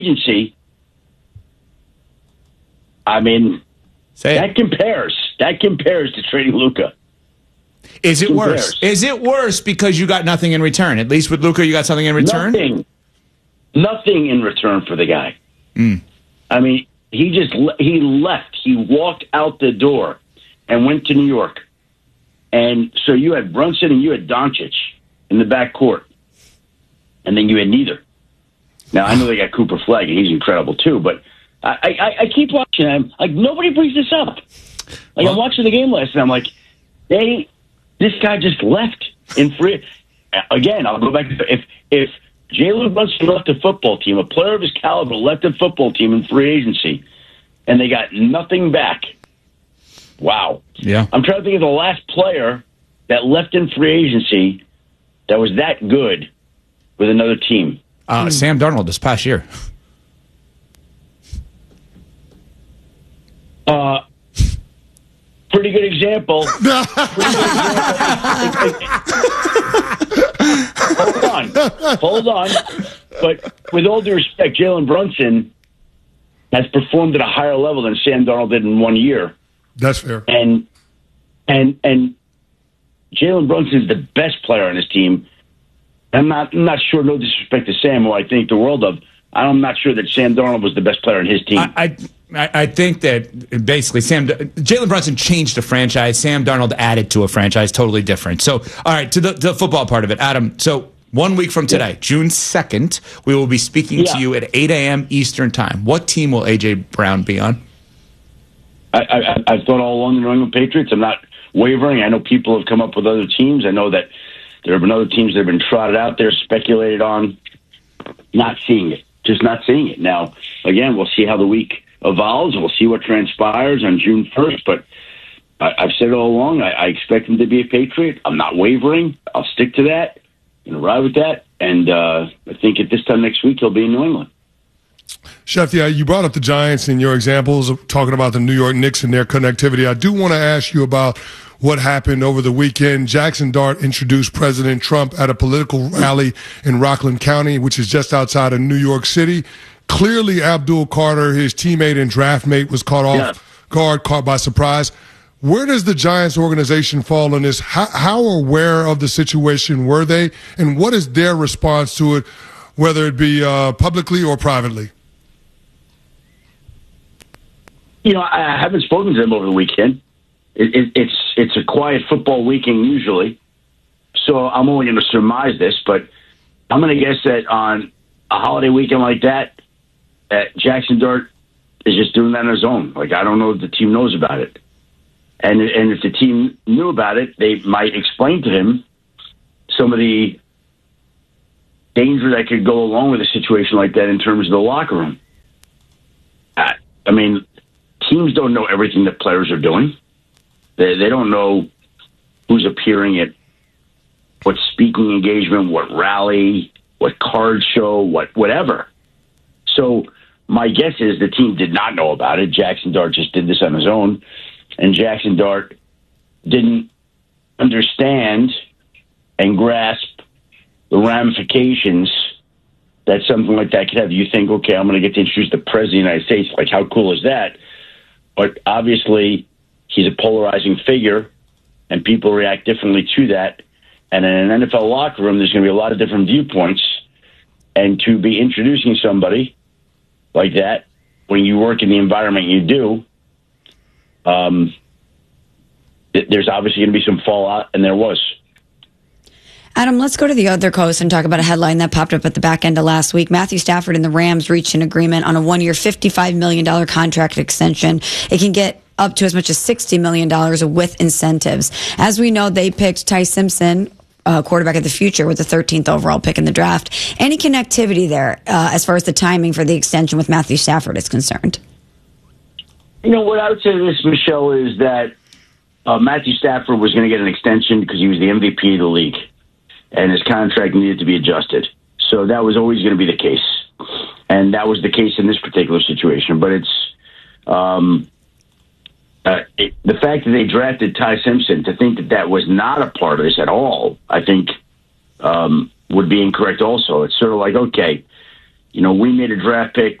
agency, I mean, that compares. That compares to trading Luka. Is it worse? Is it worse because you got nothing in return? At least with Luka, you got something in return? Nothing in return for the guy. I mean, he left. He walked out the door and went to New York. And so you had Brunson and you had Doncic in the backcourt. And then you had neither. Now, I know they got Cooper Flagg, and he's incredible too, but I keep watching him. Like, nobody brings this up. Like, I'm watching the game last night. I'm like, this guy just left in free. Again, I'll go back to if Jalen Brunson left the football team, a player of his caliber left the football team in free agency, and they got nothing back. Wow. Yeah. I'm trying to think of the last player that left in free agency that was that good with another team. Sam Darnold this past year. Pretty good example. Hold on. But with all due respect, Jalen Brunson has performed at a higher level than Sam Darnold did in 1 year. That's fair. And Jalen Brunson is the best player on his team. I'm not sure, no disrespect to Sam, who I think the world of. I'm not sure that Sam Darnold was the best player on his team. I think that basically Jalen Brunson changed a franchise. Sam Darnold added to a franchise, totally different. So, all right, to the football part of it, Adam. So 1 week from today, June 2nd, we will be speaking to you at 8 a.m. Eastern Time. What team will A.J. Brown be on? I've thought all along the New England Patriots. I'm not wavering. I know people have come up with other teams. I know that there have been other teams that have been trotted out there, speculated on, not seeing it. Just not seeing it. Now, again, we'll see how the week evolves. We'll see what transpires on June 1st. But I've said it all along, I expect him to be a Patriot. I'm not wavering. I'll stick to that and ride with that. And I think at this time next week, he'll be in New England. Chef, you brought up the Giants in your examples of talking about the New York Knicks and their connectivity. I do want to ask you about what happened over the weekend. Jackson Dart introduced President Trump at a political rally in Rockland County, which is just outside of New York City. Clearly, Abdul Carter, his teammate and draft mate, was caught off guard, caught by surprise. Where does the Giants organization fall in this? How aware of the situation were they? And what is their response to it, whether it be publicly or privately? You know, I haven't spoken to them over the weekend. It's a quiet football weekend usually, so I'm only going to surmise this, but I'm going to guess that on a holiday weekend like that, Jackson Dart is just doing that on his own. Like, I don't know if the team knows about it. And if the team knew about it, they might explain to him some of the danger that could go along with a situation like that in terms of the locker room. I mean, teams don't know everything that players are doing. They don't know who's appearing at what speaking engagement, what rally, what card show, whatever. So my guess is the team did not know about it. Jackson Dart just did this on his own, and Jackson Dart didn't understand and grasp the ramifications that something like that could have. You think, okay, I'm going to get to introduce the President of the United States. Like, how cool is that? But obviously, he's a polarizing figure, and people react differently to that. And in an NFL locker room, there's going to be a lot of different viewpoints. And to be introducing somebody like that when you work in the environment you do, there's obviously going to be some fallout, and there was. Adam, let's go to the other coast and talk about a headline that popped up at the back end of last week. Matthew Stafford and the Rams reached an agreement on a 1-year, $55 million contract extension. It can get up to as much as $60 million with incentives. As we know, they picked Ty Simpson, quarterback of the future, with the 13th overall pick in the draft. Any connectivity there as far as the timing for the extension with Matthew Stafford is concerned? You know, what I would say to this, Michelle, is that Matthew Stafford was going to get an extension because he was the MVP of the league, and his contract needed to be adjusted. So that was always going to be the case. And that was the case in this particular situation. But it's the fact that they drafted Ty Simpson, to think that that was not a part of this at all, I think would be incorrect also. It's sort of like, okay, we made a draft pick